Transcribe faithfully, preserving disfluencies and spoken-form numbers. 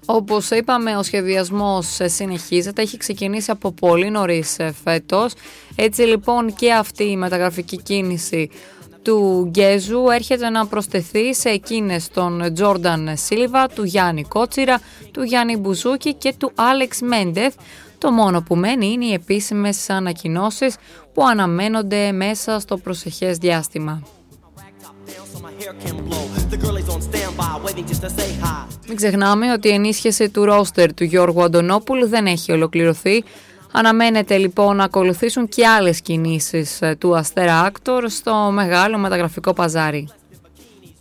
Όπως είπαμε, ο σχεδιασμός συνεχίζεται, έχει ξεκινήσει από πολύ νωρίς φέτος. Έτσι λοιπόν και αυτή η μεταγραφική κίνηση του Γκέζου έρχεται να προσθεθεί σε εκείνες των Τζόρνταν Σίλβα, του Γιάννη Κότσιρα, του Γιάννη Μπουζούκη και του Άλεξ Μέντεθ. Το μόνο που μένει είναι οι επίσημες ανακοινώσεις που αναμένονται μέσα στο προσεχές διάστημα. Μην ξεχνάμε ότι η ενίσχυση του ρόστερ του Γιώργου Αντωνόπουλου δεν έχει ολοκληρωθεί. Αναμένεται λοιπόν να ακολουθήσουν και άλλες κινήσεις του Αστέρα Άκτορ στο μεγάλο μεταγραφικό παζάρι.